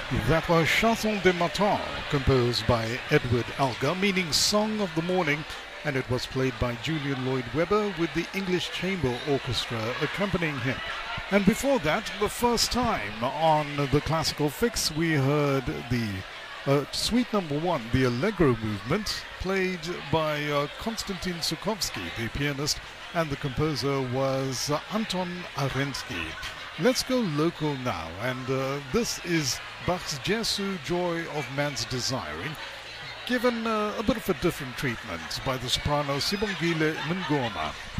That was Chanson de Matin, composed by Edward Elgar, meaning Song of the Morning, and it was played by Julian Lloyd Webber with the English Chamber Orchestra accompanying him. And before that, the first time on the Classical Fix, we heard the Suite Number 1, the Allegro movement, played by Konstantin Sukovsky, the pianist, and the composer was Anton Arensky. Let's go local now, and this is Bach's Jesu Joy of Man's Desiring, given a bit of a different treatment by the soprano Sibongile Mngoma.